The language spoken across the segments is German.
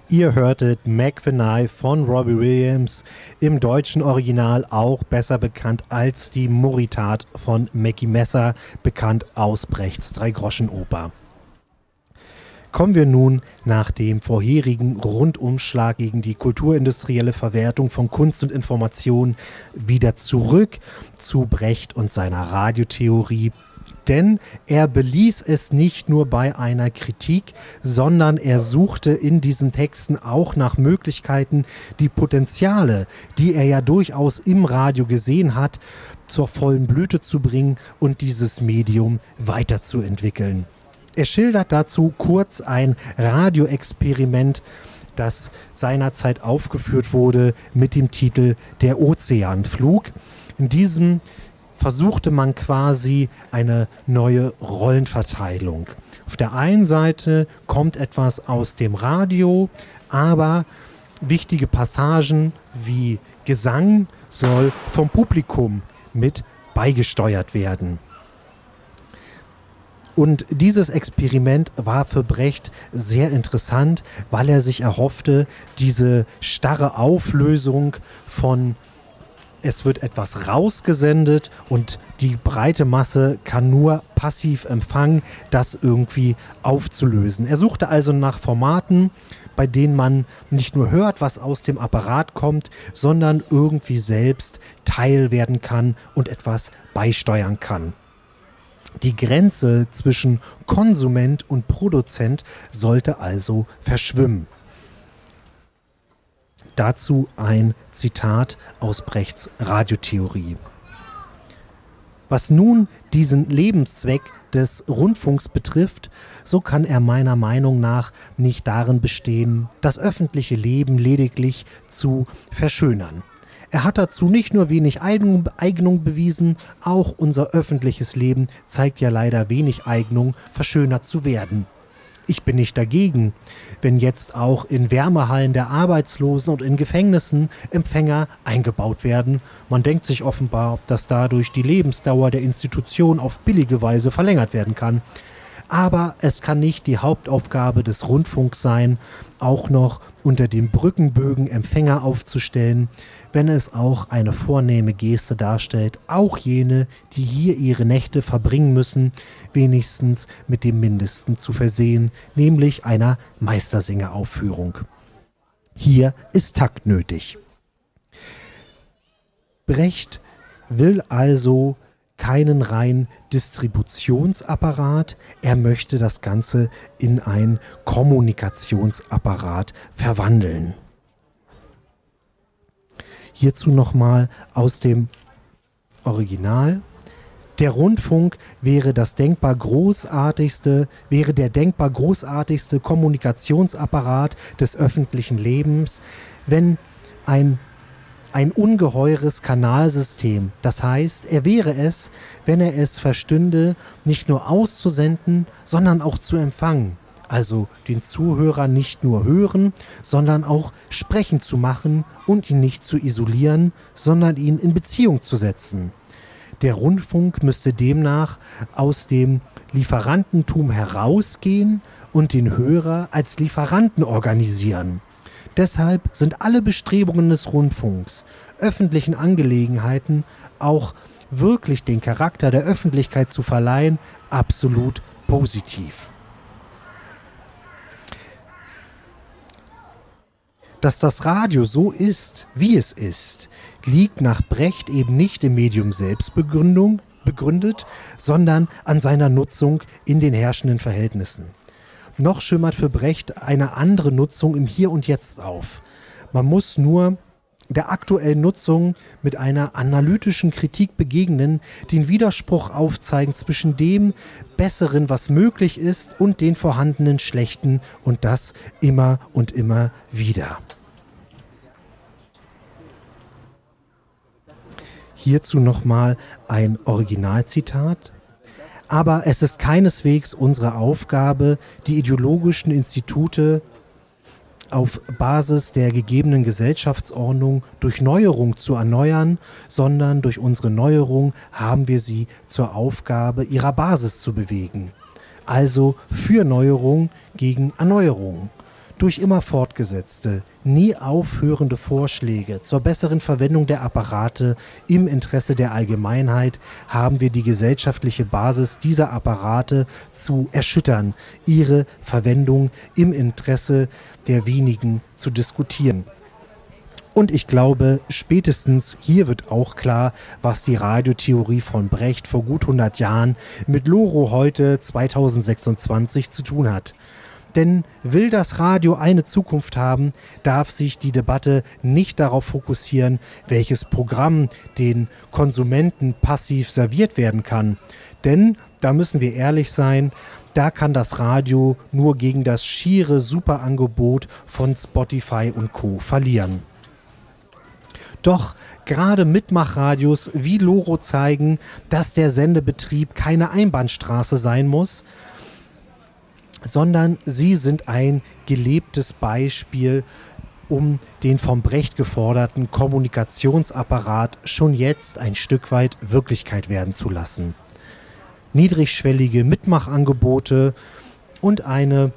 Ihr hörtet Mac the Knife von Robbie Williams, im deutschen Original auch besser bekannt als die Moritat von Mackie Messer, bekannt aus Brechts Dreigroschenoper. Kommen wir nun nach dem vorherigen Rundumschlag gegen die kulturindustrielle Verwertung von Kunst und Information wieder zurück zu Brecht und seiner Radiotheorie. Denn er beließ es nicht nur bei einer Kritik, sondern er suchte in diesen Texten auch nach Möglichkeiten, die Potenziale, die er ja durchaus im Radio gesehen hat, zur vollen Blüte zu bringen und dieses Medium weiterzuentwickeln. Er schildert dazu kurz ein Radioexperiment, das seinerzeit aufgeführt wurde mit dem Titel Der Ozeanflug. In diesem versuchte man quasi eine neue Rollenverteilung. Auf der einen Seite kommt etwas aus dem Radio, aber wichtige Passagen wie Gesang soll vom Publikum mit beigesteuert werden. Und dieses Experiment war für Brecht sehr interessant, weil er sich erhoffte, diese starre Auflösung von es wird etwas rausgesendet und die breite Masse kann nur passiv empfangen, das irgendwie aufzulösen. Er suchte also nach Formaten, bei denen man nicht nur hört, was aus dem Apparat kommt, sondern irgendwie selbst Teil werden kann und etwas beisteuern kann. Die Grenze zwischen Konsument und Produzent sollte also verschwimmen. Dazu ein Zitat aus Brechts Radiotheorie. Was nun diesen Lebenszweck des Rundfunks betrifft, so kann er meiner Meinung nach nicht darin bestehen, das öffentliche Leben lediglich zu verschönern. Er hat dazu nicht nur wenig Eignung bewiesen, auch unser öffentliches Leben zeigt ja leider wenig Eignung, verschönert zu werden. Ich bin nicht dagegen, wenn jetzt auch in Wärmehallen der Arbeitslosen und in Gefängnissen Empfänger eingebaut werden. Man denkt sich offenbar, ob das dadurch die Lebensdauer der Institution auf billige Weise verlängert werden kann. Aber es kann nicht die Hauptaufgabe des Rundfunks sein, auch noch unter den Brückenbögen Empfänger aufzustellen, wenn es auch eine vornehme Geste darstellt, auch jene, die hier ihre Nächte verbringen müssen, wenigstens mit dem Mindesten zu versehen, nämlich einer Meistersingeraufführung. Hier ist Takt nötig. Brecht will also keinen reinen Distributionsapparat, er möchte das Ganze in einen Kommunikationsapparat verwandeln. Hierzu nochmal aus dem Original. Der Rundfunk wäre der denkbar großartigste Kommunikationsapparat des öffentlichen Lebens, wenn ein ungeheures Kanalsystem. Das heißt, er wäre es, wenn er es verstünde, nicht nur auszusenden, sondern auch zu empfangen. Also den Zuhörer nicht nur hören, sondern auch sprechen zu machen und ihn nicht zu isolieren, sondern ihn in Beziehung zu setzen. Der Rundfunk müsste demnach aus dem Lieferantentum herausgehen und den Hörer als Lieferanten organisieren. Deshalb sind alle Bestrebungen des Rundfunks, öffentlichen Angelegenheiten auch wirklich den Charakter der Öffentlichkeit zu verleihen, absolut positiv. Dass das Radio so ist, wie es ist, liegt nach Brecht eben nicht im Medium selbst begründet, sondern an seiner Nutzung in den herrschenden Verhältnissen. Noch schimmert für Brecht eine andere Nutzung im Hier und Jetzt auf. Man muss nur der aktuellen Nutzung mit einer analytischen Kritik begegnen, den Widerspruch aufzeigen zwischen dem Besseren, was möglich ist, und den vorhandenen Schlechten, und das immer und immer wieder. Hierzu nochmal ein Originalzitat. Aber es ist keineswegs unsere Aufgabe, die ideologischen Institute auf Basis der gegebenen Gesellschaftsordnung durch Neuerung zu erneuern, sondern durch unsere Neuerung haben wir sie zur Aufgabe, ihrer Basis zu bewegen. Also für Neuerung gegen Erneuerung. Durch immer fortgesetzte, nie aufhörende Vorschläge zur besseren Verwendung der Apparate im Interesse der Allgemeinheit haben wir die gesellschaftliche Basis dieser Apparate zu erschüttern, ihre Verwendung im Interesse der wenigen zu diskutieren. Und ich glaube, spätestens hier wird auch klar, was die Radiotheorie von Brecht vor gut 100 Jahren mit Loro heute 2026 zu tun hat. Denn will das Radio eine Zukunft haben, darf sich die Debatte nicht darauf fokussieren, welches Programm den Konsumenten passiv serviert werden kann. Denn, da müssen wir ehrlich sein, da kann das Radio nur gegen das schiere Superangebot von Spotify und Co. verlieren. Doch gerade Mitmachradios wie Loro zeigen, dass der Sendebetrieb keine Einbahnstraße sein muss, sondern sie sind ein gelebtes Beispiel, um den vom Brecht geforderten Kommunikationsapparat schon jetzt ein Stück weit Wirklichkeit werden zu lassen. Niedrigschwellige Mitmachangebote und eine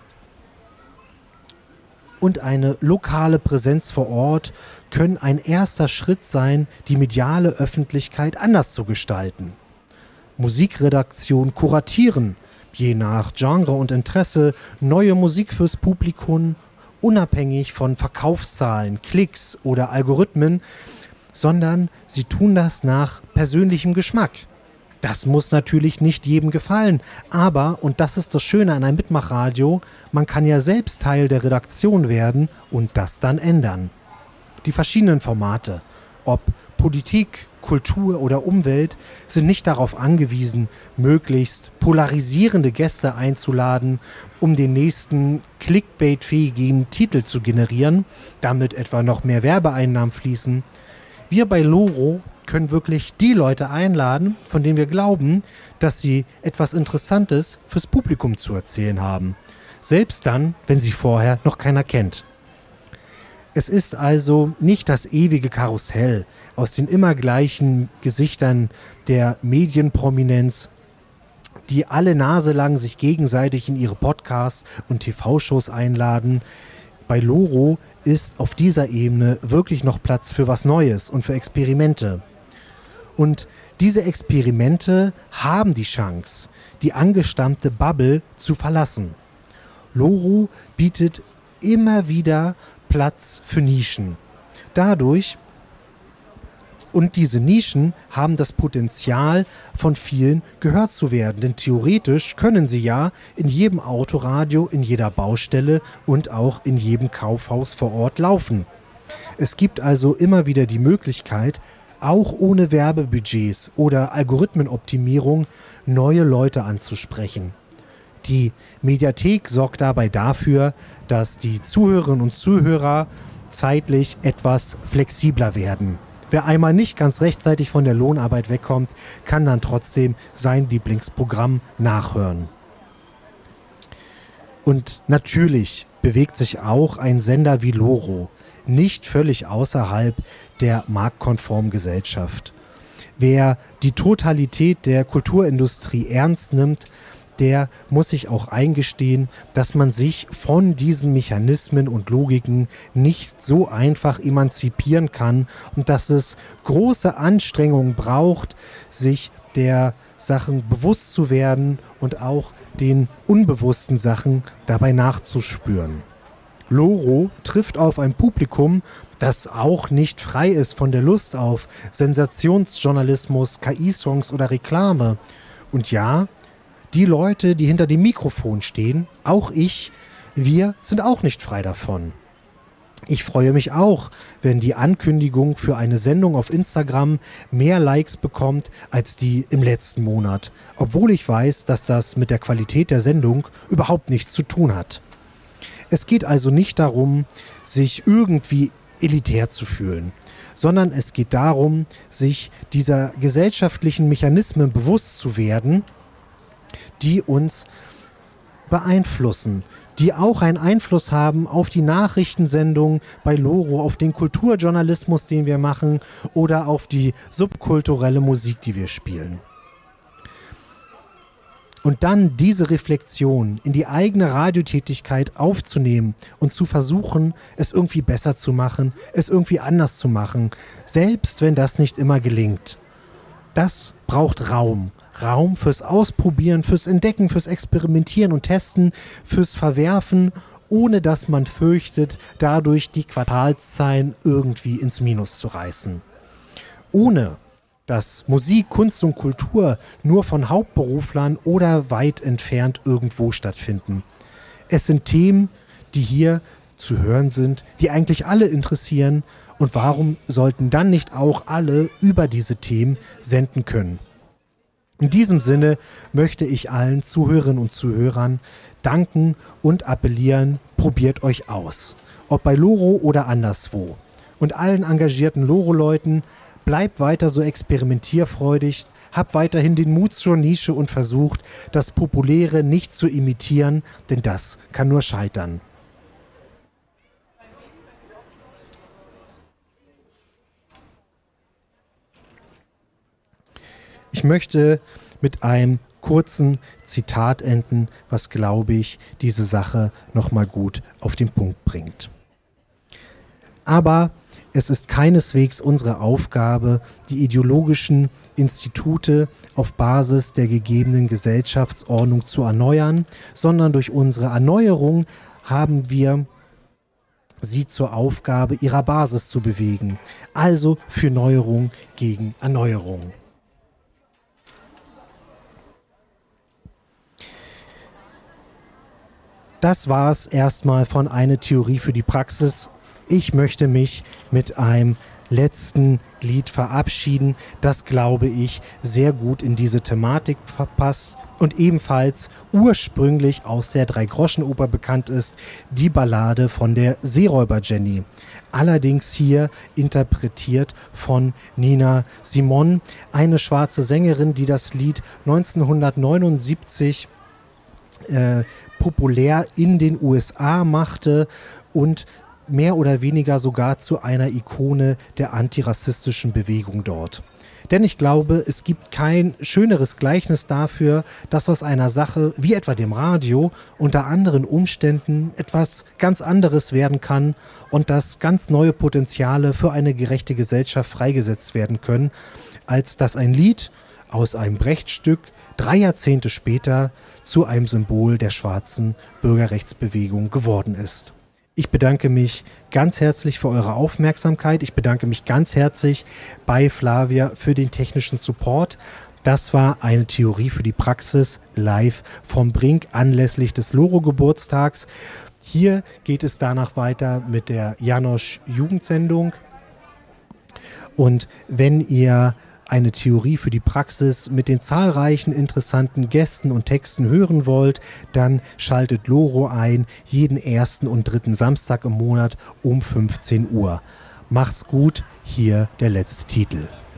lokale Präsenz vor Ort können ein erster Schritt sein, die mediale Öffentlichkeit anders zu gestalten. Musikredaktion kuratieren, je nach Genre und Interesse, neue Musik fürs Publikum, unabhängig von Verkaufszahlen, Klicks oder Algorithmen, sondern sie tun das nach persönlichem Geschmack. Das muss natürlich nicht jedem gefallen, aber, und das ist das Schöne an einem Mitmachradio, man kann ja selbst Teil der Redaktion werden und das dann ändern. Die verschiedenen Formate, ob Politik, Kultur oder Umwelt, sind nicht darauf angewiesen, möglichst polarisierende Gäste einzuladen, um den nächsten clickbait-fähigen Titel zu generieren, damit etwa noch mehr Werbeeinnahmen fließen. Wir bei Loro können wirklich die Leute einladen, von denen wir glauben, dass sie etwas Interessantes fürs Publikum zu erzählen haben. Selbst dann, wenn sie vorher noch keiner kennt. Es ist also nicht das ewige Karussell aus den immer gleichen Gesichtern der Medienprominenz, die alle Nase lang sich gegenseitig in ihre Podcasts und TV-Shows einladen. Bei Loro ist auf dieser Ebene wirklich noch Platz für was Neues und für Experimente. Und diese Experimente haben die Chance, die angestammte Bubble zu verlassen. Loro bietet immer wieder Platz für Nischen. Dadurch, und diese Nischen haben das Potenzial, von vielen gehört zu werden. Denn theoretisch können sie ja in jedem Autoradio, in jeder Baustelle und auch in jedem Kaufhaus vor Ort laufen. Es gibt also immer wieder die Möglichkeit, auch ohne Werbebudgets oder Algorithmenoptimierung neue Leute anzusprechen. Die Mediathek sorgt dabei dafür, dass die Zuhörerinnen und Zuhörer zeitlich etwas flexibler werden. Wer einmal nicht ganz rechtzeitig von der Lohnarbeit wegkommt, kann dann trotzdem sein Lieblingsprogramm nachhören. Und natürlich bewegt sich auch ein Sender wie Loro nicht völlig außerhalb der marktkonformen Gesellschaft. Wer die Totalität der Kulturindustrie ernst nimmt, der muss sich auch eingestehen, dass man sich von diesen Mechanismen und Logiken nicht so einfach emanzipieren kann und dass es große Anstrengungen braucht, sich der Sachen bewusst zu werden und auch den unbewussten Sachen dabei nachzuspüren. Loro trifft auf ein Publikum, das auch nicht frei ist von der Lust auf Sensationsjournalismus, KI-Songs oder Reklame. Und ja, die Leute, die hinter dem Mikrofon stehen, auch ich, wir sind auch nicht frei davon. Ich freue mich auch, wenn die Ankündigung für eine Sendung auf Instagram mehr Likes bekommt als die im letzten Monat, obwohl ich weiß, dass das mit der Qualität der Sendung überhaupt nichts zu tun hat. Es geht also nicht darum, sich irgendwie elitär zu fühlen, sondern es geht darum, sich dieser gesellschaftlichen Mechanismen bewusst zu werden, die uns beeinflussen, die auch einen Einfluss haben auf die Nachrichtensendungen bei Loro, auf den Kulturjournalismus, den wir machen oder auf die subkulturelle Musik, die wir spielen. Und dann diese Reflexion in die eigene Radiotätigkeit aufzunehmen und zu versuchen, es irgendwie besser zu machen, es irgendwie anders zu machen, selbst wenn das nicht immer gelingt. Das braucht Raum. Raum fürs Ausprobieren, fürs Entdecken, fürs Experimentieren und Testen, fürs Verwerfen, ohne dass man fürchtet, dadurch die Quartalszahlen irgendwie ins Minus zu reißen. Ohne dass Musik, Kunst und Kultur nur von Hauptberuflern oder weit entfernt irgendwo stattfinden. Es sind Themen, die hier zu hören sind, die eigentlich alle interessieren. Und warum sollten dann nicht auch alle über diese Themen senden können? In diesem Sinne möchte ich allen Zuhörerinnen und Zuhörern danken und appellieren, probiert euch aus. Ob bei Loro oder anderswo. Und allen engagierten Loro-Leuten, bleibt weiter so experimentierfreudig, habt weiterhin den Mut zur Nische und versucht, das Populäre nicht zu imitieren, denn das kann nur scheitern. Ich möchte mit einem kurzen Zitat enden, was, glaube ich, diese Sache nochmal gut auf den Punkt bringt. Aber es ist keineswegs unsere Aufgabe, die ideologischen Institute auf Basis der gegebenen Gesellschaftsordnung zu erneuern, sondern durch unsere Erneuerung haben wir sie zur Aufgabe ihrer Basis zu bewegen. Also für Neuerung gegen Erneuerung. Das war es erstmal von Eine Theorie für die Praxis. Ich möchte mich mit einem letzten Lied verabschieden, das, glaube ich, sehr gut in diese Thematik passt und ebenfalls ursprünglich aus der Dreigroschenoper bekannt ist, die Ballade von der Seeräuber Jenny. Allerdings hier interpretiert von Nina Simone, eine schwarze Sängerin, die das Lied 1979 populär in den USA machte und mehr oder weniger sogar zu einer Ikone der antirassistischen Bewegung dort. Denn ich glaube, es gibt kein schöneres Gleichnis dafür, dass aus einer Sache wie etwa dem Radio unter anderen Umständen etwas ganz anderes werden kann und dass ganz neue Potenziale für eine gerechte Gesellschaft freigesetzt werden können, als dass ein Lied aus einem Brecht-Stück 3 Jahrzehnte später zu einem Symbol der schwarzen Bürgerrechtsbewegung geworden ist. Ich bedanke mich ganz herzlich für eure Aufmerksamkeit. Ich bedanke mich ganz herzlich bei Flavia für den technischen Support. Das war Eine Theorie für die Praxis live vom Brink anlässlich des Loro-Geburtstags. Hier geht es danach weiter mit der Janosch-Jugendsendung. Und wenn ihr Eine Theorie für die Praxis mit den zahlreichen interessanten Gästen und Texten hören wollt, dann schaltet Loro ein, jeden ersten und dritten Samstag im Monat um 15 Uhr. Macht's gut, hier der letzte Titel.